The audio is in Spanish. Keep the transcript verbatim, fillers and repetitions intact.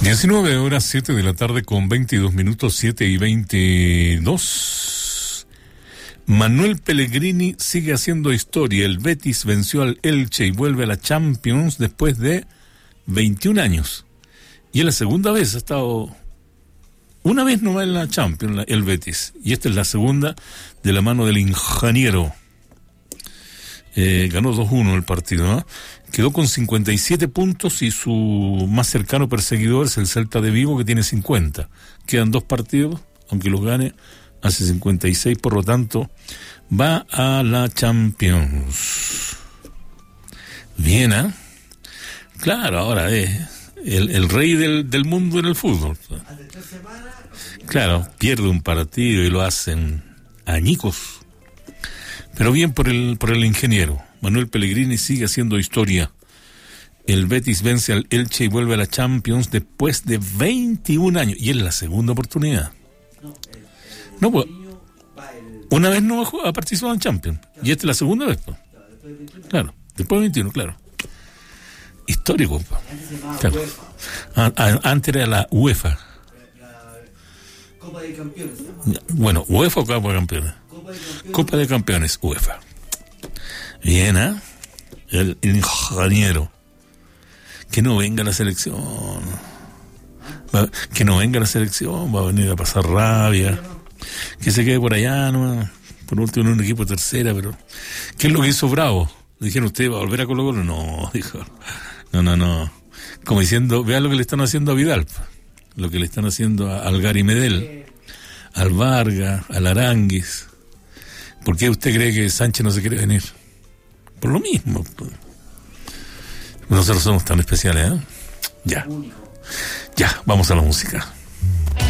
diecinueve horas, siete de la tarde con veintidós minutos, siete y veintidós. Manuel Pellegrini sigue haciendo historia. El Betis venció al Elche y vuelve a la Champions después de veintiún años. Y es la segunda vez, ha estado una vez nomás en la Champions, el Betis. Y esta es la segunda de la mano del ingeniero. Eh, ganó dos uno el partido, ¿no? Quedó con cincuenta y siete puntos y su más cercano perseguidor es el Celta de Vigo, que tiene cincuenta. Quedan dos partidos, aunque los gane, hace cincuenta y seis, por lo tanto, va a la Champions. Bien, ¿eh? Claro, ahora es el, el rey del, del mundo en el fútbol. Claro, pierde un partido y lo hacen añicos. Pero bien por el, por el ingeniero. Manuel Pellegrini sigue haciendo historia. El Betis vence al Elche y vuelve a la Champions después de veintiún años. Y es la segunda oportunidad. No, pues, una vez no ha participado en Champions. Y esta es la segunda vez, pues. Claro, después de veintiuno, claro. Histórico, pues. Claro. Antes era la UEFA. Copa de Campeones. Bueno, UEFA o Copa de Campeones. Copa de Campeones, UEFA. Bien, ¿eh? El, el ingeniero. Que no venga la selección. Va, que no venga la selección. Va a venir a pasar rabia. Que se quede por allá, ¿no? Por último en un equipo de tercera, pero... ¿Qué es lo que hizo Bravo? Le dijeron, ¿usted va a volver a Colo Colo? No, dijo. No, no, no. Como diciendo, vea lo que le están haciendo a Vidal. Lo que le están haciendo a, al Gary Medel, al Vargas, al Aranguis. ¿Por qué usted cree que Sánchez no se quiere venir? Por lo mismo. Nosotros somos tan especiales, ¿eh? Ya. Ya, vamos a la música.